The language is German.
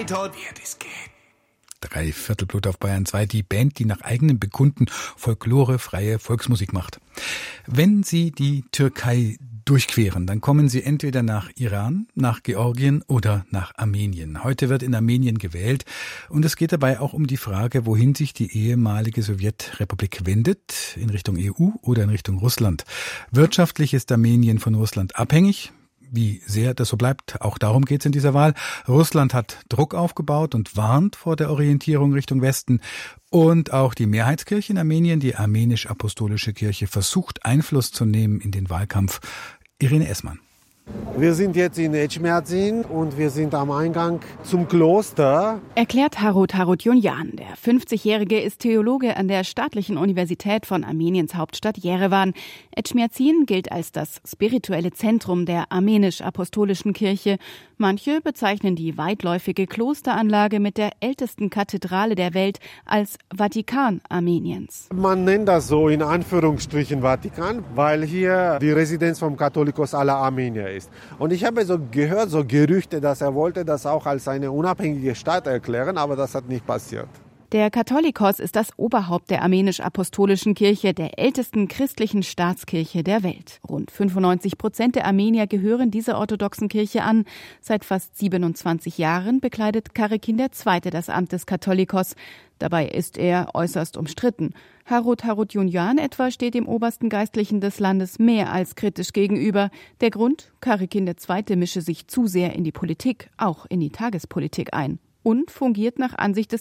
tot, wie das geht. Dreiviertel Blut auf Bayern 2, die Band, die nach eigenem Bekunden folklorefreie Volksmusik macht. Wenn Sie die Türkei durchqueren, dann kommen Sie entweder nach Iran, nach Georgien oder nach Armenien. Heute wird in Armenien gewählt und es geht dabei auch um die Frage, wohin sich die ehemalige Sowjetrepublik wendet, in Richtung EU oder in Richtung Russland. Wirtschaftlich ist Armenien von Russland abhängig. Wie sehr das so bleibt, auch darum geht es in dieser Wahl. Russland hat Druck aufgebaut und warnt vor der Orientierung Richtung Westen. Und auch die Mehrheitskirche in Armenien, die armenisch-apostolische Kirche, versucht Einfluss zu nehmen in den Wahlkampf. Irene Essmann. Wir sind jetzt in Etchmiadzin und wir sind am Eingang zum Kloster. Erklärt Harut Harutjunjan. Der 50-Jährige ist Theologe an der Staatlichen Universität von Armeniens Hauptstadt Jerewan. Etchmiadzin gilt als das spirituelle Zentrum der armenisch-apostolischen Kirche. Manche bezeichnen die weitläufige Klosteranlage mit der ältesten Kathedrale der Welt als Vatikan Armeniens. Man nennt das so in Anführungsstrichen Vatikan, weil hier die Residenz vom Katholikos aller Armenier ist. Und ich habe so gehört, so Gerüchte, dass er wollte das auch als eine unabhängige Stadt erklären, aber das hat nicht passiert. Der Katholikos ist das Oberhaupt der armenisch-apostolischen Kirche, der ältesten christlichen Staatskirche der Welt. Rund 95% der Armenier gehören dieser orthodoxen Kirche an. Seit fast 27 Jahren bekleidet Karekin II. Das Amt des Katholikos. Dabei ist er äußerst umstritten. Harut Harutjunjan etwa steht dem obersten Geistlichen des Landes mehr als kritisch gegenüber. Der Grund? Karekin II. Mische sich zu sehr in die Politik, auch in die Tagespolitik ein. Und fungiert nach Ansicht des